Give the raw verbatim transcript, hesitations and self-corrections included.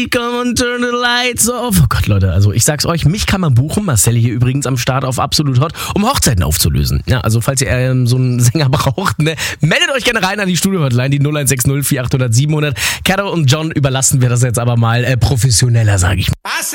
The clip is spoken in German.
Come on, turn the lights off. Oh Gott, Leute, also ich sag's euch, mich kann man buchen. Marcel hier übrigens am Start auf Absolut Hot, um Hochzeiten aufzulösen. Ja, also falls ihr ähm, so einen Sänger braucht, ne, meldet euch gerne rein an die Studio-Hotline, die null eins sechs null vier acht null null sieben null null. Caro und John überlassen wir das jetzt aber mal äh, professioneller, sage ich mal.